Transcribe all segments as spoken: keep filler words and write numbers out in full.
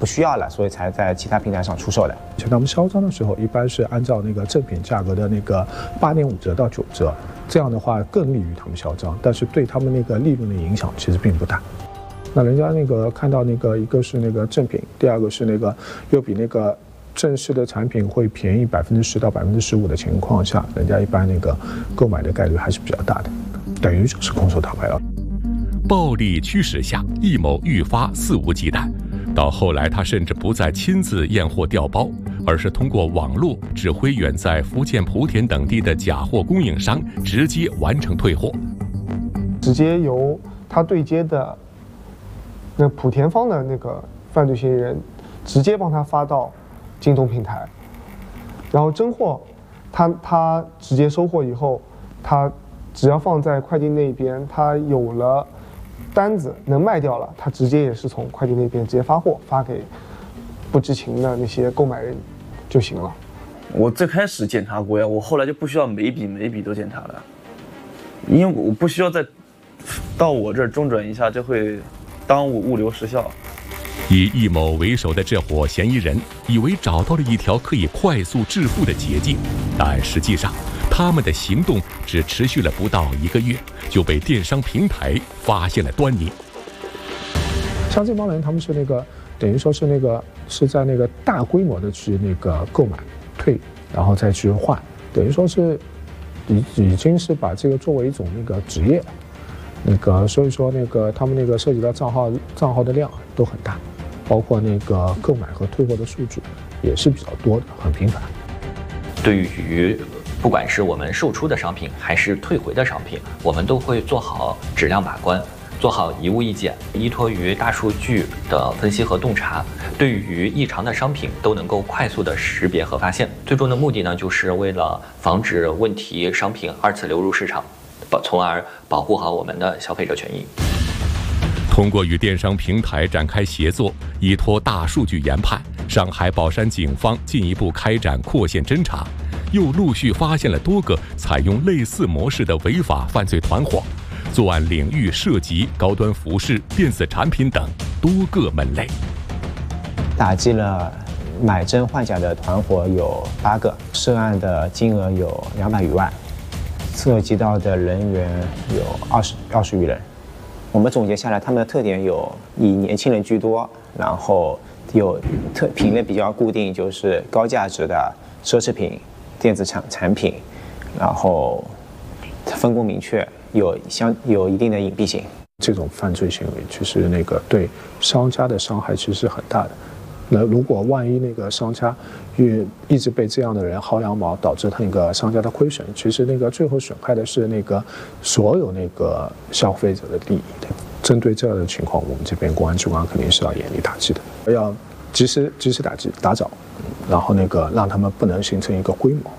不需要了，所以才在其他平台上出售的。 像他们销赃的时候，一般是按照那个正品价格的那个八点五折到九折，这样的话更利于他们销赃，但是对他们那个利润的影响其实并不大。那人家那个看到那个一个是那个正品，第二个是那个又比那个正式的产品会便宜百分之十到百分之十五的情况下，人家一般那个购买的概率还是比较大的，等于就是空手套白狼。 暴力驱使下，易某愈发肆无忌惮，到后来他甚至不再亲自验货调包，而是通过网络指挥远在福建莆田等地的假货供应商直接完成退货， 直接由他对接的那莆田方的那个犯罪嫌疑人直接帮他发到京东平台，然后真货他他直接收货以后，他只要放在快递那边，他有了单子能卖掉了，他直接也是从快递那边直接发货发给不知情的那些购买人就行了。 我最开始检查过呀，我后来就不需要每笔每笔都检查了，因为我不需要再到我这儿中转一下，就会耽误物流时效。 以易某为首的这伙嫌疑人以为找到了一条可以快速致富的捷径，但实际上他们的行动只持续了不到一个月，就被电商平台发现了端倪。 像这帮人，他们是那个等于说是那个是在那个大规模的去那个购买退，然后再去换，等于说是已已经是把这个作为一种那个职业了。那个所以说那个他们那个涉及到账号账号的量都很大，包括那个购买和退货的数据也是比较多的，很频繁。 对于不管是我们售出的商品还是退回的商品，我们都会做好质量把关，做好一物一检，依托于大数据的分析和洞察，对于异常的商品都能够快速的识别和发现。最终的目的呢，就是为了防止问题商品二次流入市场，从而保护好我们的消费者权益。 通过与电商平台展开协作，依托大数据研判，上海宝山警方进一步开展扩线侦查，又陆续发现了多个采用类似模式的违法犯罪团伙，作案领域涉及高端服饰、电子产品等多个门类。 打击了买真换假的团伙有八个，涉案的金额有两百余万，涉及到的人员有二十二十余人。我们总结下来，他们的特点有以年轻人居多，然后有特品类比较固定，就是高价值的奢侈品、电子产产品，然后分工明确，有相有一定的隐蔽性。 这种犯罪行为其实那个对商家的伤害其实是很大的。那如果万一那个商家因为一直被这样的人薅羊毛，导致他那个商家的亏损，其实那个最后损害的是那个所有那个消费者的利益的。针对这样的情况，我们这边公安机关肯定是要严厉打击的，要及时及时打击打早，然后那个让他们不能形成一个规模。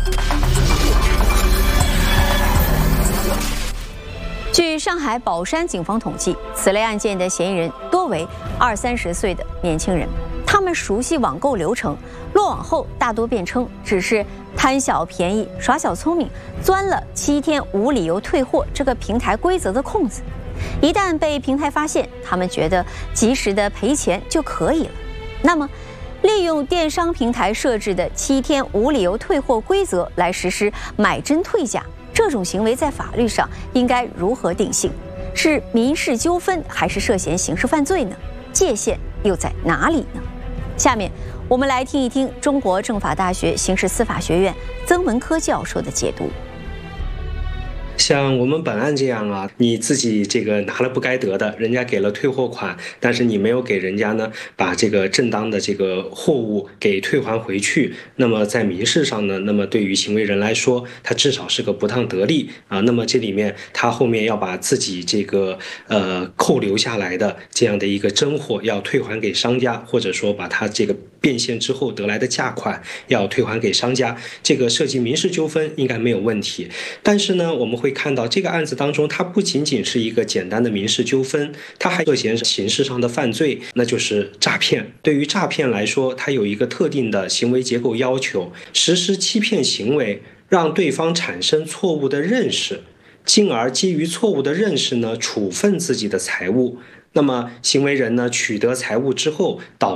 据上海宝山警方统计，此类案件的嫌疑人多为二三十岁的年轻人，他们熟悉网购流程，落网后大多辩称只是贪小便宜、耍小聪明，钻了七天无理由退货这个平台规则的空子。一旦被平台发现，他们觉得及时的赔钱就可以了。那么，利用电商平台设置的七天无理由退货规则来实施买真退假，这种行为在法律上应该如何定性？是民事纠纷还是涉嫌刑事犯罪呢？界限又在哪里呢？下面我们来听一听中国政法大学刑事司法学院曾文科教授的解读。 像我们本案这样啊，你自己这个拿了不该得的，人家给了退货款，但是你没有给人家呢把这个正当的这个货物给退还回去，那么在民事上呢，那么对于行为人来说，他至少是个不当得利啊。那么这里面他后面要把自己这个呃扣留下来的这样的一个真货要退还给商家，或者说把他这个变现之后得来的价款要退还给商家，这个涉及民事纠纷应该没有问题。但是呢，我们会看到这个案子当中，它不仅仅是一个简单的民事纠纷，它还涉嫌刑事上的犯罪，那就是诈骗。对于诈骗来说，它有一个特定的行为结构要求，实施欺骗行为，让对方产生错误的认识，进而基于错误的认识呢，处分自己的财物。那么行为人呢取得财物之后，导